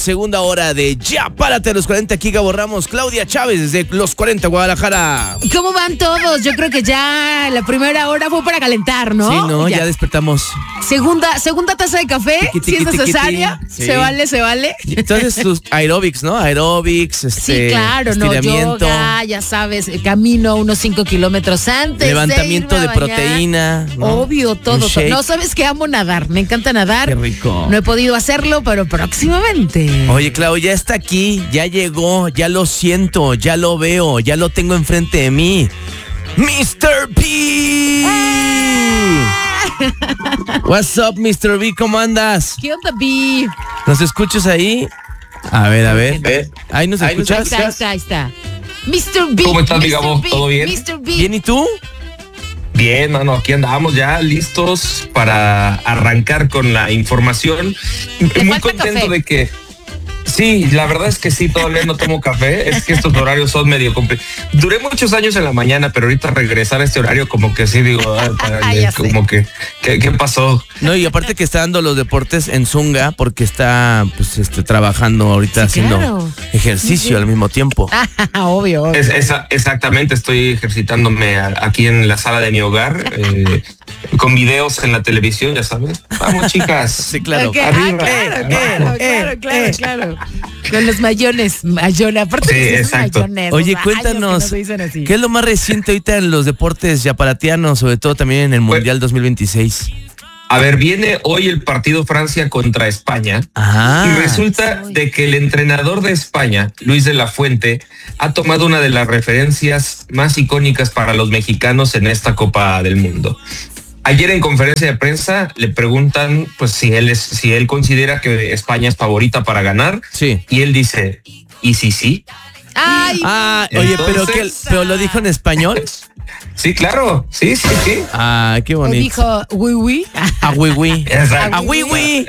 Segunda hora de Ya Párate a los 40, aquí Gabo Ramos, Claudia Chávez desde los 40, Guadalajara. ¿Y cómo van todos? Yo creo que ya la primera hora fue para calentar, ¿no? Sí, no, ya despertamos. Segunda taza de café, si es necesaria, sí. se vale. Entonces tus aeróbics, ¿no? Aeróbics, sí, claro, estiramiento, yoga, ya sabes, camino unos 5 kilómetros antes. Levantamiento de proteína, ¿no? Obvio, todo. No, sabes que amo nadar, me encanta nadar. Qué rico. No he podido hacerlo, pero próximamente. Oye, Clau, ya está aquí, ya llegó, ya lo siento, ya lo veo, ya lo tengo enfrente de mí. ¡Mr. B! What's up, Mr. B? ¿Cómo andas? ¿Qué onda, B? ¿Nos escuchas ahí? A ver. ¿Ahí nos escuchas? Ahí está. Mr. B. ¿Cómo estás, mi Gabo? ¿Todo bien? Mr. B. ¿Bien y tú? Bien, mano, aquí andamos ya listos para arrancar con la información. Muy contento de que... Sí, la verdad es que sí, todavía no tomo café, es que estos horarios son medio complicados. Duré muchos años en la mañana, pero ahorita regresar a este horario como que sí digo, como que, ¿qué pasó? No, y aparte que está dando los deportes en Zunga, porque está pues trabajando ahorita haciendo ejercicio al mismo tiempo. Obvio. Exactamente, estoy ejercitándome aquí en la sala de mi hogar, con videos en la televisión, ya sabes. Vamos, chicas. Sí, claro. Okay. Claro. Con los mayones, aparte sí, de exacto. Mayones, oye, cuéntanos, ¿qué es lo más reciente ahorita en los deportes yaparatianos, sobre todo también en el Mundial 2026? A ver, viene hoy el partido Francia contra España y resulta de que el entrenador de España, Luis de la Fuente, ha tomado una de las referencias más icónicas para los mexicanos en esta Copa del Mundo. Ayer en conferencia de prensa le preguntan pues si él considera que España es favorita para ganar. Sí. Y él dice, ¿y si sí? Ay. Oye, pero lo dijo en español. Sí, claro. Sí. Qué bonito. O dijo, oui. Oui. Exacto. Oui.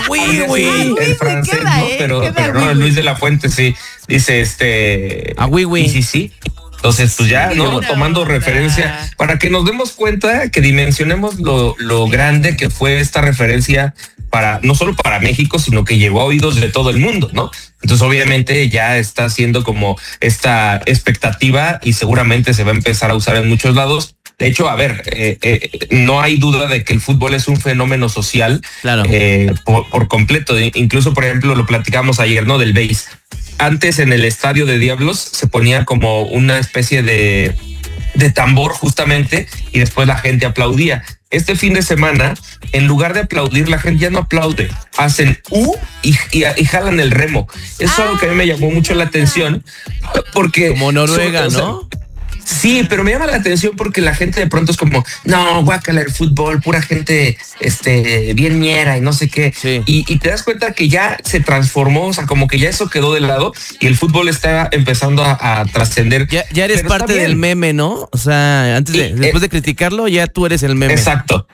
El francés, queda, ¿no? Pero no, Luis de la Fuente sí dice oui. ¿Y si sí? Entonces, pues ya, ¿no? Tomando referencia, para que nos demos cuenta, que dimensionemos lo grande que fue esta referencia no solo para México, sino que llegó a oídos de todo el mundo, ¿no? Entonces, obviamente, ya está haciendo como esta expectativa y seguramente se va a empezar a usar en muchos lados. De hecho, a ver, no hay duda de que el fútbol es un fenómeno social, claro. Por completo. Incluso, por ejemplo, lo platicamos ayer, ¿no? Del béis. Antes en el estadio de Diablos se ponía como una especie de tambor justamente y después la gente aplaudía. Este fin de semana, en lugar de aplaudir, la gente ya no aplaude. Hacen y jalan el remo. Eso es algo que a mí me llamó mucho la atención porque... Como Noruega, ¿no? Sí, pero me llama la atención porque la gente de pronto es como, no, guácala el fútbol, pura gente bien ñera y no sé qué. Sí. Y te das cuenta que ya se transformó, o sea, como que ya eso quedó de lado y el fútbol está empezando a trascender. Ya eres parte del meme, ¿no? O sea, después de criticarlo, ya tú eres el meme. Exacto.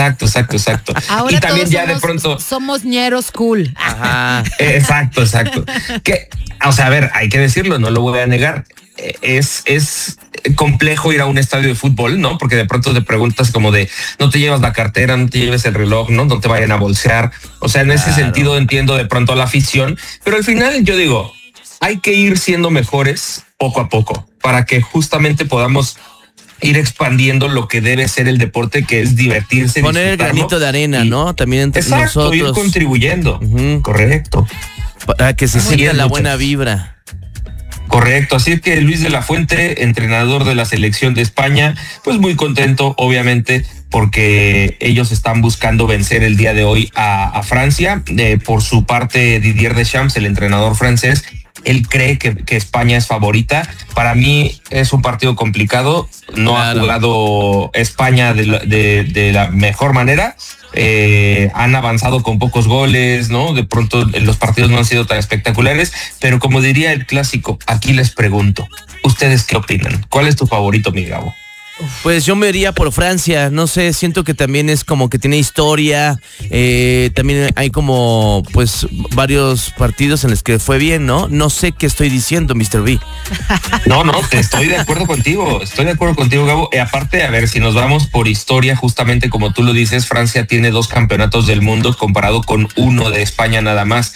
Ahora y también todos ya de pronto somos ñeros cool. Ajá. Exacto. Que, o sea, a ver, hay que decirlo, no lo voy a negar. Es complejo ir a un estadio de fútbol, ¿no? Porque de pronto te preguntas como de no te llevas la cartera, no te lleves el reloj, no te vayan a bolsear. O sea, en ese sentido entiendo de pronto la afición, pero al final yo digo, hay que ir siendo mejores poco a poco para que justamente podamos ir expandiendo lo que debe ser el deporte, que es divertirse. Poner el granito de arena, ¿no? También entre nosotros. Ir contribuyendo. Uh-huh. Correcto. Para que se sienta la buena vibra. Correcto, así es que Luis de la Fuente, entrenador de la selección de España, pues muy contento, obviamente, porque ellos están buscando vencer el día de hoy a Francia. Por su parte, Didier Deschamps, el entrenador francés, él cree que España es favorita. Para mí es un partido complicado, no ha jugado España de la mejor manera. Han avanzado con pocos goles, ¿no? De pronto los partidos no han sido tan espectaculares, pero como diría el clásico, aquí les pregunto, ¿ustedes qué opinan? ¿Cuál es tu favorito, mi Gabo? Pues yo me iría por Francia, no sé, siento que también es como que tiene historia, también hay como pues varios partidos en los que fue bien, ¿no? No sé qué estoy diciendo, Mr. B. No, estoy de acuerdo contigo, Gabo. Aparte, a ver, si nos vamos por historia, justamente como tú lo dices, Francia tiene 2 campeonatos del mundo comparado con uno de España nada más.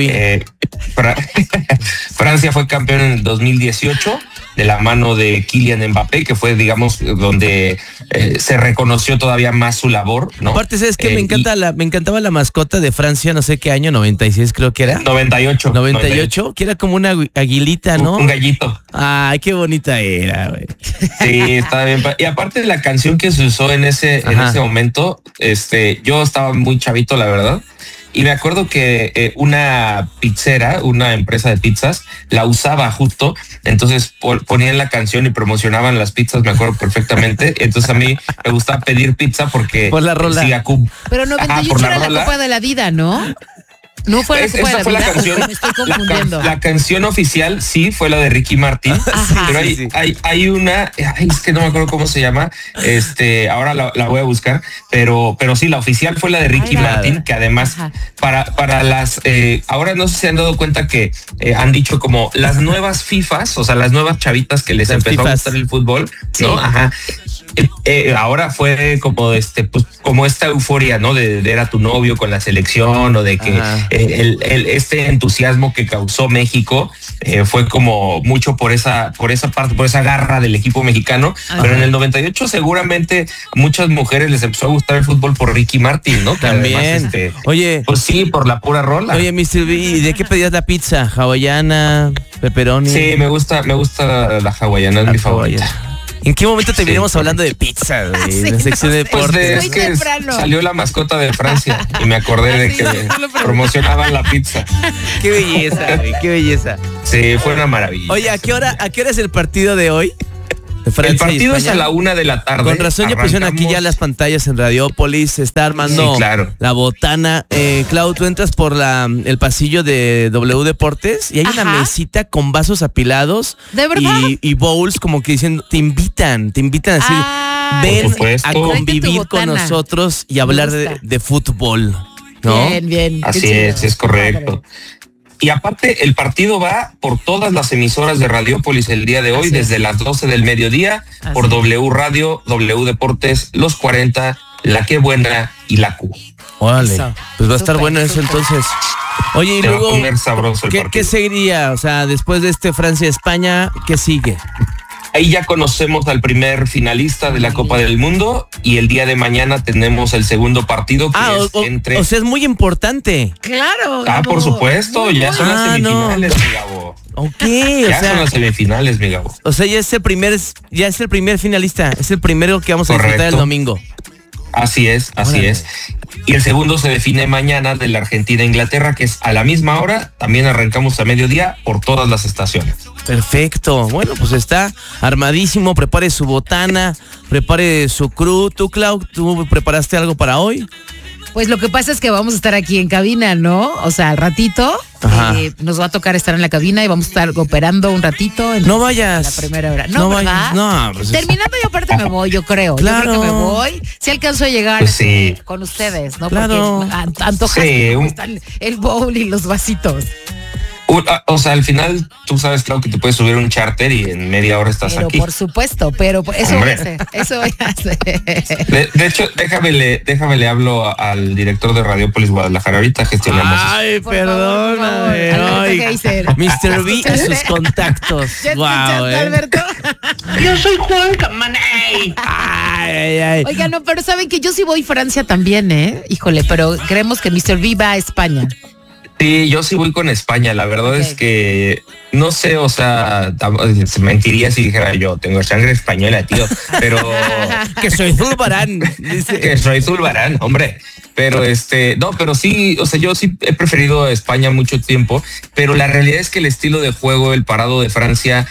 Francia fue campeón en el 2018 de la mano de Kylian Mbappé, que fue, digamos, donde se reconoció todavía más su labor, ¿no? Aparte, ¿sabes qué? Me encantaba la mascota de Francia, no sé qué año, 96 creo que era. 98, que era como una aguilita, ¿no? Un gallito. Ay, qué bonita era, güey. Sí, estaba bien. Y aparte de la canción que se usó en ese momento, yo estaba muy chavito, la verdad. Y me acuerdo que una pizzera, una empresa de pizzas, la usaba justo. Entonces ponían la canción y promocionaban las pizzas, me acuerdo perfectamente. Entonces a mí me gustaba pedir pizza porque... Por la rola. Pero 98 era la Copa de la Vida, ¿no? No fue la Copa de la Vida. La canción, me estoy confundiendo. La canción oficial sí fue la de Ricky Martin, pero hay una, es que no me acuerdo cómo se llama, ahora la voy a buscar, pero sí, la oficial fue la de Ricky Martin, que además para las, ahora no sé si se han dado cuenta que han dicho como las nuevas FIFAs, o sea, las nuevas chavitas que les empezó a gustar el fútbol, ¿no? Ahora fue como pues como esta euforia, ¿no? De ver a tu novio con la selección, o de que este entusiasmo que causó México fue como mucho por esa parte, por esa garra del equipo mexicano. Pero en el 98 seguramente a muchas mujeres les empezó a gustar el fútbol por Ricky Martin, ¿no? Que también. Además, oye, pues sí, por la pura rola. Oye, Mr. B, ¿de qué pedías la pizza? ¿Hawaiana? ¿Pepperoni? Sí, me gusta la hawaiana, es mi favorita. ¿En qué momento terminamos hablando de pizza, güey? En la sección de deportes. Es que salió la mascota de Francia y me acordé de que promocionaban la pizza. Qué belleza, güey, qué belleza. Sí, fue una maravilla. Oye, ¿a qué hora es el partido de hoy? El partido es a la 1 de la tarde. Con razón ya pusieron aquí ya las pantallas en Radiópolis, se está armando la botana. Clau, tú entras por el pasillo de W Deportes y hay una mesita con vasos apilados. ¿De verdad? Y bowls como que diciendo, te invitan a decir, ven a convivir con nosotros y hablar de fútbol, ¿no? Bien. Así es correcto. Y aparte, el partido va por todas las emisoras de Radiópolis el día de hoy, desde las 12 del mediodía, por W Radio, W Deportes, Los 40, La Qué Buena y La Q. Órale, pues va a estar bueno eso entonces. Oye, y luego, ¿qué seguiría? O sea, después de Francia-España, ¿qué sigue? Ahí ya conocemos al primer finalista de la Copa del Mundo y el día de mañana tenemos el segundo partido que entre... O sea, es muy importante. Claro. Por supuesto, ya son las semifinales, mi Gabo. Ok, son las semifinales, mi Gabo. O sea, ya es el primer finalista, es el primero que vamos a disfrutar el domingo. Así es. Y el segundo se define mañana, de la Argentina-Inglaterra, que es a la misma hora. También arrancamos a mediodía por todas las estaciones. Perfecto. Bueno, pues está armadísimo. Prepare su botana, prepare su crew. ¿Tú, Clau, tú preparaste algo para hoy? Pues lo que pasa es que vamos a estar aquí en cabina, ¿no? O sea, al ratito nos va a tocar estar en la cabina y vamos a estar operando un ratito. No vayas. La primera hora. No vayas. No, pues terminando yo aparte me voy, yo creo. Claro. Yo creo que me voy. Si alcanzo a llegar pues con ustedes, ¿no? Claro. Porque antojas el bowl y los vasitos. O sea, al final tú sabes, claro, que te puedes subir un charter y en media hora estás aquí. Por supuesto, pero eso voy a hacer. De hecho, déjame le hablo al director de Radiópolis Guadalajara. Ahorita gestionamos. Ay, perdóname. Mr. B y sus contactos. Wow, Alberto. Yo soy Juan Camaney. Ay. Oiga, no, pero saben que yo sí voy a Francia también, Híjole, pero creemos que Mr. B va a España. Sí, yo sí voy con España. La verdad es que no sé, o sea, se mentiría si dijera yo tengo sangre española, tío, pero que soy Zulbarán. Que soy Zulbarán, hombre. Pero pero sí, o sea, yo sí he preferido España mucho tiempo, pero la realidad es que el estilo de juego, el parado de Francia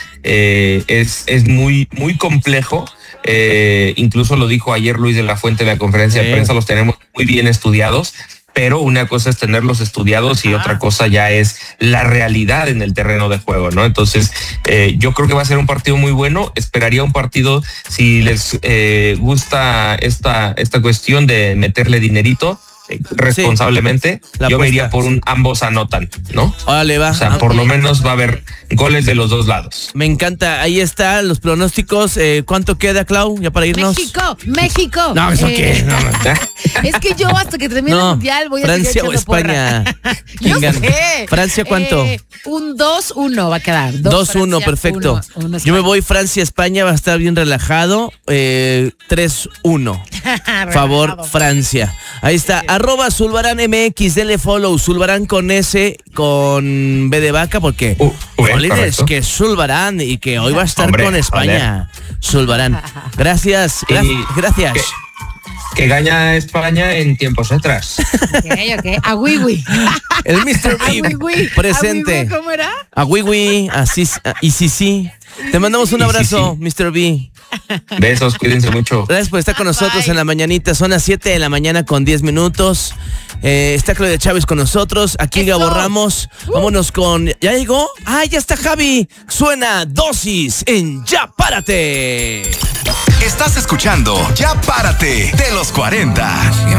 es muy, muy complejo. Incluso lo dijo ayer Luis de la Fuente en la conferencia de prensa, los tenemos muy bien estudiados. pero una cosa es tenerlos estudiados y otra cosa ya es la realidad en el terreno de juego, ¿no? Entonces, yo creo que va a ser un partido muy bueno. Esperaría un partido, si les gusta esta cuestión de meterle dinerito responsablemente, yo me iría por un ambos anotan, ¿no? Órale, va. O sea, por lo menos va a haber goles de los dos lados. Me encanta. Ahí están los pronósticos. ¿Cuánto queda, Clau? Ya para irnos. México. No, ¿eso qué? No. Es que yo hasta que termine el mundial voy a Francia o España. Yo sé. ¿Francia cuánto? Un 2-1 va a quedar. 2-1, perfecto. Yo me voy Francia-España, va a estar bien relajado. 3-1. Favor Francia. Ahí está. @Zulbarán MX, denle follow. Zulbarán con S, con B de vaca, porque es que es Zulbarán y que hoy va a estar con España. Zulbarán. Gracias. Gracias. Que gana España en tiempos atrás. Ok. Agüigüi. El Mr. B presente. ¿Cómo era? Agüigüi, así, y sí. Te mandamos un abrazo, Mr. B. Besos, cuídense mucho. Gracias por estar con nosotros en la mañanita. Son las 7 de la mañana con 10 minutos. Está Claudia Chávez con nosotros. Aquí Gabo Ramos. Vámonos con... ¿Ya llegó? ¡Ah, ya está Javi! Suena Dosis en Ya Párate. Estás escuchando Ya Párate de los 40.